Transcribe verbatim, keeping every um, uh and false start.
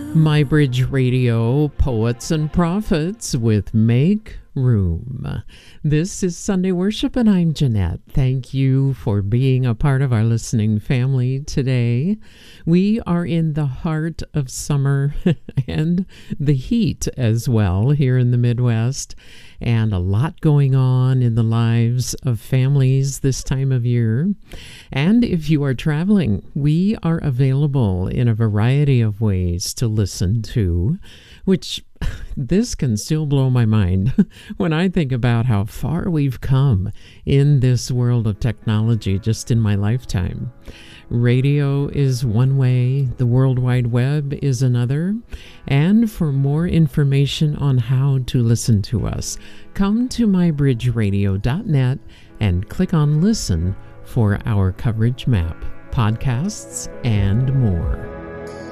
My Bridge Radio, Poets and Prophets with Make Room. This is Sunday Worship, and I'm Jeanette. Thank you for being a part of our listening family today. We are in the heart of summer and the heat as well here in the Midwest, and a lot going on in the lives of families this time of year. And if you are traveling, we are available in a variety of ways to listen to, which this can still blow my mind when I think about how far we've come in this world of technology just in my lifetime. Radio is one way, the World Wide Web is another, and for more information on how to listen to us, come to my bridge radio dot net and click on Listen for our coverage map, podcasts, and more.